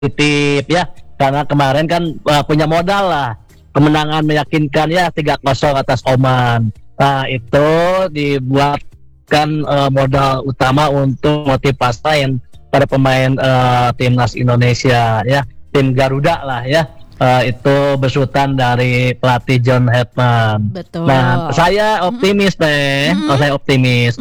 positif ya, karena kemarin kan punya modal lah, kemenangan meyakinkan ya 3-0 atas Oman. Nah itu dibuatkan modal utama untuk motivasi para pemain timnas Indonesia ya, tim Garuda lah ya. Itu besutan dari pelatih John Hetman. Betul. Nah, saya optimis deh. Saya optimis.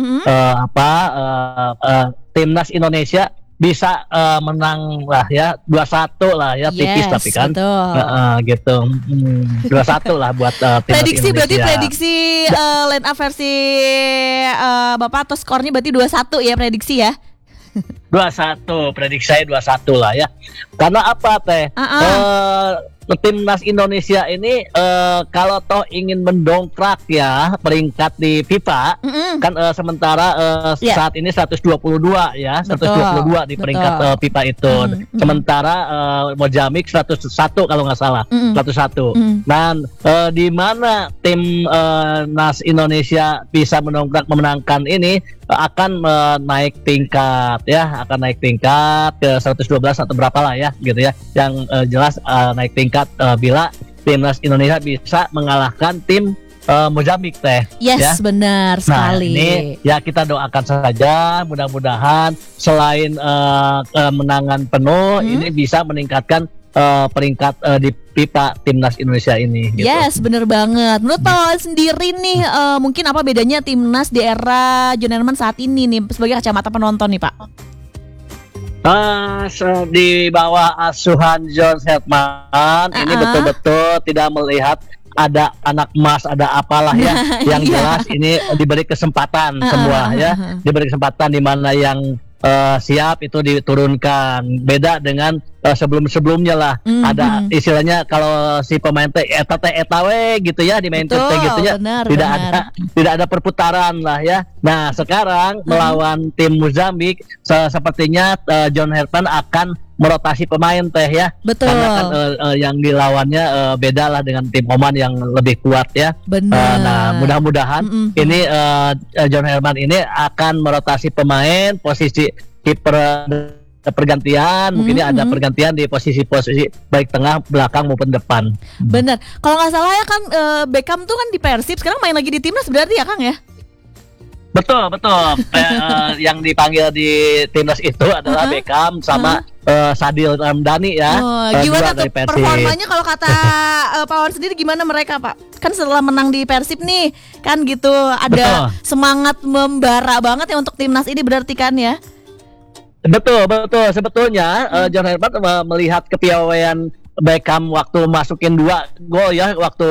Timnas Indonesia bisa menang lah ya, 2-1 lah ya, tipis tapi kan. Gitu. 2-1 lah buat timnas prediksi Indonesia. Berarti prediksi line up versi Bapak atau skornya berarti 2-1 ya, prediksi ya. 2-1, prediksi saya 2-1 lah ya. Karena apa teh? Timnas Indonesia ini kalau toh ingin mendongkrak ya peringkat di FIFA, kan sementara saat ini 122 ya, 122 di peringkat FIFA itu. Sementara Mozambik 101 kalau nggak salah, 101. Nah, di mana tim Nas Indonesia bisa mendongkrak memenangkan ini akan naik tingkat ya, akan naik tingkat ke 112 atau berapa lah ya gitu ya. Yang jelas naik tingkat bila timnas Indonesia bisa mengalahkan tim Mozambik teh. Yes, ya? Benar sekali. Nah, ini ya kita doakan saja mudah-mudahan selain kemenangan penuh ini bisa meningkatkan peringkat di FIFA timnas Indonesia ini gitu. Yes, bener banget. Menurut Pak sendiri nih mungkin apa bedanya timnas di era John Herman saat ini nih sebagai kacamata penonton nih Pak? Di bawah asuhan John Hetman ini betul-betul tidak melihat ada anak emas, ada apalah ya. Yang jelas ini diberi kesempatan semua ya, diberi kesempatan di mana yang siap itu diturunkan. Beda dengan sebelum-sebelumnya lah. Ada istilahnya kalau si pemain teh eta we gitu ya, di main teh gitu ya. Tidak ada perputaran lah ya. Nah, sekarang melawan tim Mozambik sepertinya John Hetman akan merotasi pemain teh ya. Betul. Karena kan yang dilawannya beda lah dengan tim Oman yang lebih kuat ya. Nah, mudah-mudahan ini John Herman ini akan merotasi pemain, posisi kiper pergantian, mungkin ada pergantian di posisi-posisi baik tengah, belakang maupun depan. Bener. Kalau nggak salah ya kan Beckham tuh kan di Persib, sekarang main lagi di timnas berarti ya Kang ya? Betul. Yang dipanggil di timnas itu adalah Beckham sama Sadil Ramdhani ya. Gimana tuh performanya kalau kata Pak Wan sendiri, gimana mereka Pak? Kan setelah menang di Persib nih kan gitu, ada semangat membara banget ya untuk timnas ini berarti kan ya? Betul. Sebetulnya John Herman melihat kepiawaian Beckham waktu masukin 2 gol ya, waktu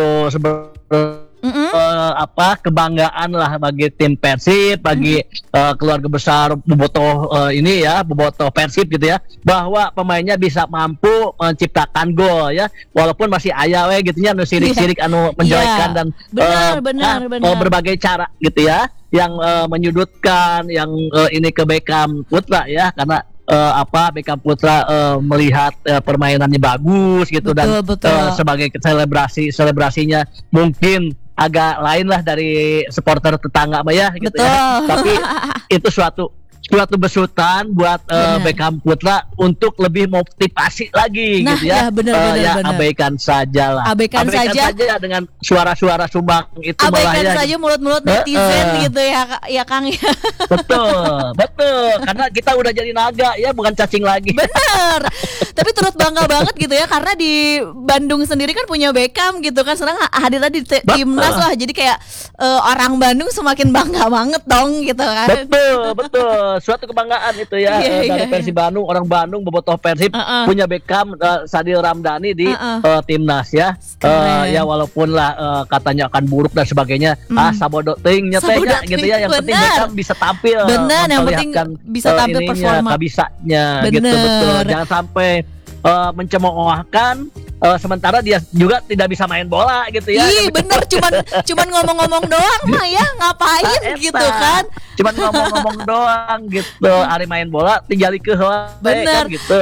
kebanggaan lah bagi tim Persib, bagi keluarga besar Bobotoh Persib gitu ya, bahwa pemainnya bisa mampu menciptakan gol ya, walaupun masih aya we gitu nya anu sirik-sirik anu menjelekkan dan benar. Berbagai cara gitu ya yang menyudutkan yang ini ke Beckham Putra ya, karena Beckham Putra melihat permainannya bagus gitu. Betul. Sebagai selebrasinya mungkin agak lain lah dari supporter tetangga ya gitu ya. Tapi itu suatu besutan buat Beckham Putra untuk lebih motivasi lagi gitu ya. Benar. Abaikan saja dengan suara-suara sumbang itu, abaikan saja mulut-mulut netizen gitu ya Kang ya. Betul. Karena kita udah jadi naga ya, bukan cacing lagi. Bener. Tapi turut bangga banget gitu ya, karena di Bandung sendiri kan punya Beckham gitu kan, sekarang hadir di timnas lah, jadi kayak orang Bandung semakin bangga banget dong gitu kan. Betul. Suatu kebanggaan itu ya, dari Persib Bandung, orang Bandung bobotoh Persib punya Beckham, Sadil Ramdhani di timnas ya. Ya walaupun lah katanya akan buruk dan sebagainya, sabodo teuingnya teh gitu ya, yang penting Beckham bisa tampil. Benar, yang penting bisa tampil performa. Kabisanya gitu, betul. Jangan sampai mencemoohkan sementara dia juga tidak bisa main bola gitu ya. Bener, cuman ngomong-ngomong doang mah ya, ngapain gitu kan. Cuman ngomong-ngomong doang gitu. Ari main bola tinggal ikeun. Bener kan, gitu.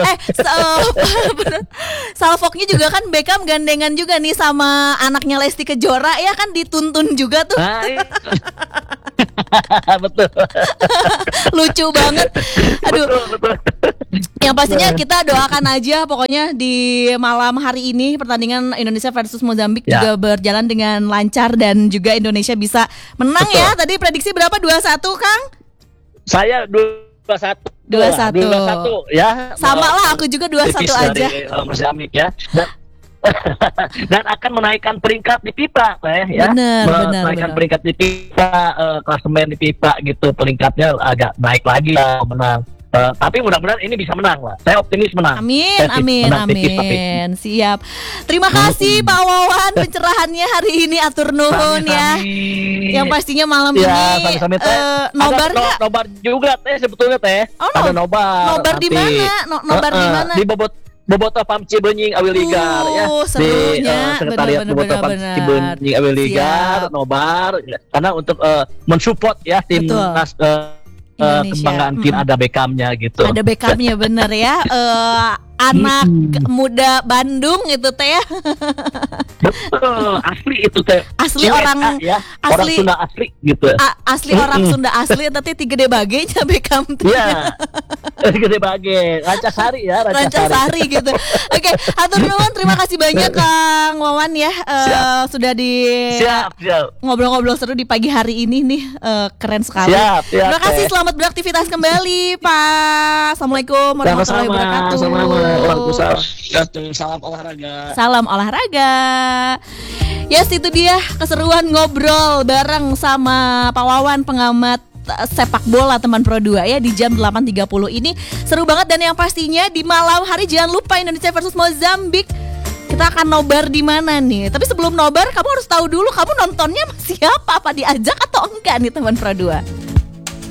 Salfoknya juga kan Beckham gandengan juga nih sama anaknya Lesti Kejora ya kan, dituntun juga tuh. Betul. Lucu banget. Aduh. Betul. Yang pastinya kita doakan aja pokoknya di malam hari ini pertandingan Indonesia versus Mozambik juga berjalan dengan lancar dan juga Indonesia bisa menang. Betul. Ya. Tadi prediksi berapa? 2-1, Kang? Saya 2-1. 2-1 ya. Sama lah, aku juga 2-1 aja. Mozambik ya. Dan akan menaikkan peringkat di FIFA ya. Menaikkan peringkat di FIFA, klasemen di FIFA gitu, peringkatnya agak naik lagi lah, menang. Tapi mudah-mudahan ini bisa menang lah. Saya optimis menang. Amin. Siap. Terima kasih Pak Wawan pencerahannya hari ini, atur nuhun ya. Yang pastinya malam ini nobar juga teh sebetulnya teh. Ada nobar. Nobar di mana? Nobar di mana? Di Bobotoh Pam Cibenying Awiligar ya. Serunya. Di sekretariat Bobotoh Pam Cibenying Awiligar nobar karena untuk mensupport ya timnas kebanggaan tim, ada Beckhamnya gitu. Ada Beckhamnya bener ya. Anak muda Bandung itu teh ya. Betul, asli itu teh. Asli orang ya, orang Sunda asli gitu. Asli orang Sunda asli tapi gede bagenya Beckham tuh. Iya. Gede bage, Rancasari ya, Rancasari gitu. Oke, hatur nuhun, terima kasih banyak Kang Wawan ya. Sudah siap. Ngobrol-ngobrol seru di pagi hari ini nih. Keren sekali. Terima kasih, selamat beraktivitas kembali Pak. Assalamualaikum warahmatullahi wabarakatuh. Salam olahraga. Yes, itu dia keseruan ngobrol bareng sama Pak Wawan, pengamat sepak bola teman Pro 2 ya, di jam 8.30 ini. Seru banget, dan yang pastinya di malam hari jangan lupa Indonesia versus Mozambik. Kita akan nobar di mana nih? Tapi sebelum nobar kamu harus tahu dulu kamu nontonnya sama siapa, apa diajak atau enggak nih teman Pro 2.